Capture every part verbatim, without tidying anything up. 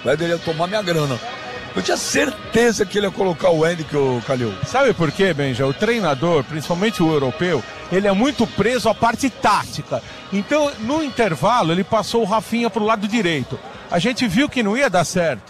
O Éder ia tomar minha grana. Eu tinha certeza que ele ia colocar o Hendrick, o Calil. Sabe por quê, Benja? O treinador, principalmente o europeu, ele é muito preso à parte tática. Então, no intervalo, ele passou o Rafinha pro lado direito. A gente viu que não ia dar certo.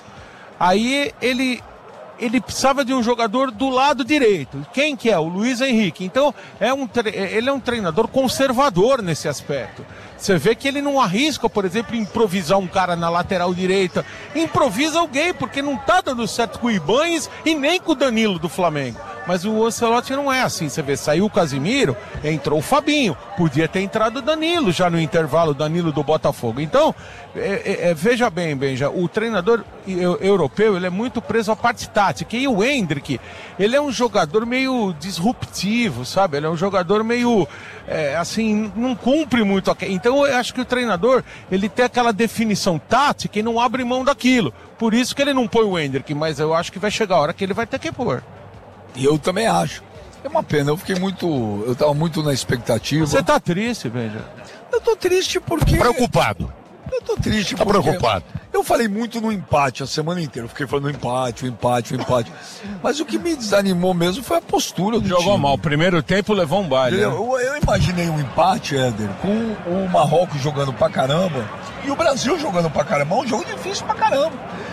Aí ele... ele precisava de um jogador do lado direito. Quem que é? O Luiz Henrique. Então, é um tre... ele é um treinador conservador nesse aspecto. Você vê que ele não arrisca, por exemplo, improvisar um cara na lateral direita. Improvisa alguém, porque não tá dando certo com o Ibanez e nem com o Danilo do Flamengo. Mas o Ancelotti não é assim. Você vê, saiu o Casimiro, entrou o Fabinho. Podia ter entrado o Danilo já no intervalo, o Danilo do Botafogo. Então, é, é, veja bem, Benja, o treinador europeu, ele é muito preso à parte tática. E o Hendrick, ele é um jogador meio disruptivo, sabe? Ele é um jogador meio, é, assim, não cumpre muito. Então, eu acho que o treinador, ele tem aquela definição tática e não abre mão daquilo. Por isso que ele não põe o Hendrick, mas eu acho que vai chegar a hora que ele vai ter que pôr. E eu também acho. É uma pena, eu fiquei muito... Eu tava muito na expectativa. Você tá triste, Benja? Eu tô triste porque... Preocupado. Eu tô triste tá porque... preocupado. Eu falei muito no empate a semana inteira. Eu fiquei falando empate, o empate, o empate. Mas o que me desanimou mesmo foi a postura do Jogou time. mal. O primeiro tempo levou um baile. Eu, né? eu, eu imaginei um empate, Éder, com o Marrocos jogando pra caramba e o Brasil jogando pra caramba. É um jogo difícil pra caramba.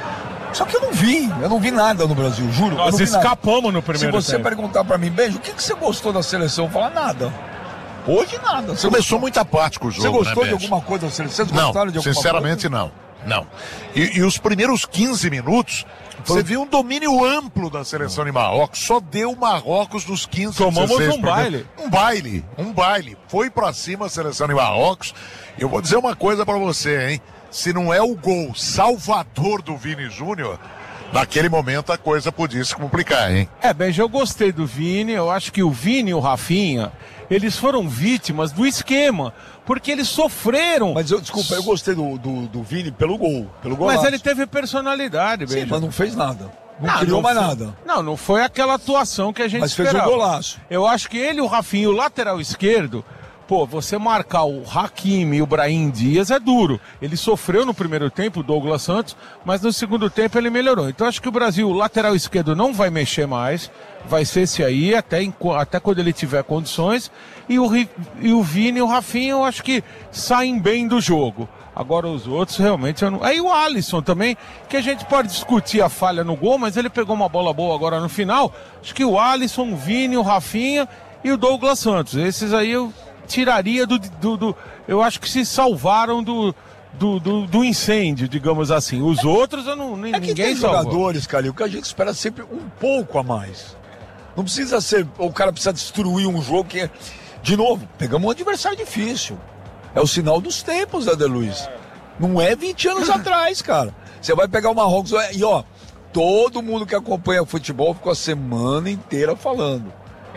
Só que eu não vi, eu não vi nada no Brasil, juro. Nós escapamos no primeiro Se você tempo. perguntar pra mim, Beijo, o que, que você gostou da seleção? Eu falar nada. Hoje nada. Você Começou gostou? muito apático o jogo, Você gostou né, de Beijo? alguma coisa da seleção? Vocês Não, gostaram de alguma sinceramente coisa? não. Não. E, e os primeiros quinze minutos, você viu um domínio amplo da seleção de Marrocos. Só deu Marrocos nos quinze, Tomamos dezesseis um baile. Um baile, um baile. Foi pra cima a seleção de Marrocos. Eu vou dizer uma coisa pra você, hein? Se não é o gol salvador do Vini Júnior, naquele momento a coisa podia se complicar, hein? É, Benja, eu gostei do Vini. Eu acho que o Vini e o Rafinha, eles foram vítimas do esquema, porque eles sofreram. Mas eu, desculpa, eu gostei do, do, do Vini pelo gol, pelo golaço. Mas ele teve personalidade, Benja. Sim, mas não fez nada. Não, Não, criou não mais foi- nada. Não, não foi aquela atuação que a gente Mas fez esperava. um golaço. Eu acho que ele, o Rafinha, o lateral esquerdo, pô, você marcar o Hakimi e o Brahim Dias é duro. Ele sofreu no primeiro tempo, o Douglas Santos, mas no segundo tempo ele melhorou. Então acho que o Brasil, o lateral esquerdo, não vai mexer mais. Vai ser esse aí, até, em, até quando ele tiver condições. E o, Ri- e o Vini e o Rafinha, eu acho que saem bem do jogo. Agora os outros, realmente, eu não... Aí o Alisson também, que a gente pode discutir a falha no gol, mas ele pegou uma bola boa agora no final. Acho que o Alisson, o Vini, o Rafinha e o Douglas Santos. Esses aí eu tiraria do... do, do eu acho que se salvaram do... Do, do, do incêndio, digamos assim. Os outros, eu não, nem, É que ninguém tem salvou. jogadores, Calil, que a gente espera sempre um pouco a mais. Não precisa ser, o cara precisa destruir um jogo que, de novo, pegamos um adversário difícil. É o sinal dos tempos, Éder Luiz. Não é vinte anos atrás, cara. Você vai pegar o Marrocos e, ó, todo mundo que acompanha futebol ficou a semana inteira falando.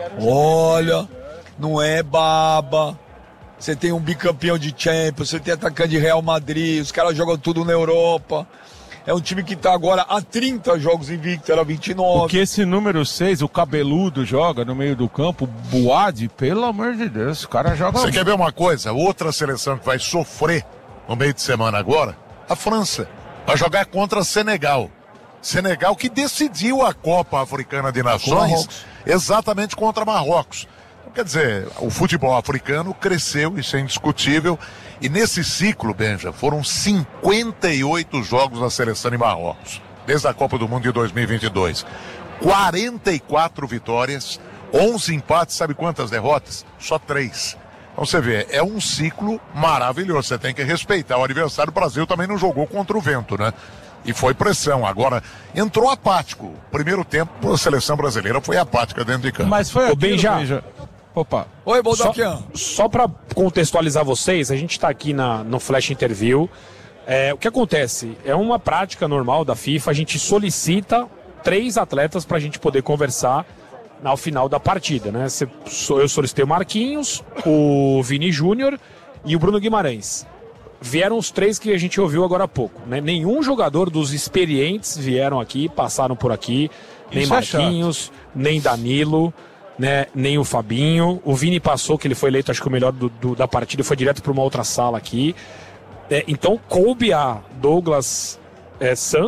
Olha, não é baba. Você tem um bicampeão de Champions, você tem atacante de Real Madrid, os caras jogam tudo na Europa. É um time que tá agora há trinta jogos invicto, era vinte e nove. Porque esse número seis, o cabeludo, joga no meio do campo, Boade, pelo amor de Deus, o cara joga... Você quer ver uma coisa? Outra seleção que vai sofrer no meio de semana agora, a França. Vai jogar contra Senegal. Senegal que decidiu a Copa Africana de Nações exatamente contra Marrocos. Quer dizer, o futebol africano cresceu, isso é indiscutível. E nesse ciclo, Benja, foram cinquenta e oito jogos da seleção de Marrocos, desde a Copa do Mundo de dois mil e vinte e dois. quarenta e quatro vitórias, onze empates, sabe quantas derrotas? Só três. Então você vê, é um ciclo maravilhoso, você tem que respeitar. O adversário, o Brasil também não jogou contra o vento, né? E foi pressão. Agora, entrou apático. Primeiro tempo, a seleção brasileira foi apática dentro de campo. Mas foi Ô, aquilo, Benja. Benja. Opa. Oi, Só, Baldaquian. só para contextualizar vocês, a gente está aqui na, no Flash Interview. É, o que acontece? É uma prática normal da FIFA, a gente solicita três atletas para a gente poder conversar ao final da partida, né? Cê- Eu solicitei o Marquinhos, o Vini Júnior e o Bruno Guimarães. Vieram os três que a gente ouviu agora há pouco, né? Nenhum jogador dos experientes vieram aqui, passaram por aqui, nem Isso é chato. Marquinhos, nem Danilo, né? Nem o Fabinho. O Vini passou, que ele foi eleito, acho que o melhor do, do- da partida, foi direto para uma outra sala aqui. É, então coube a Douglas é, Santos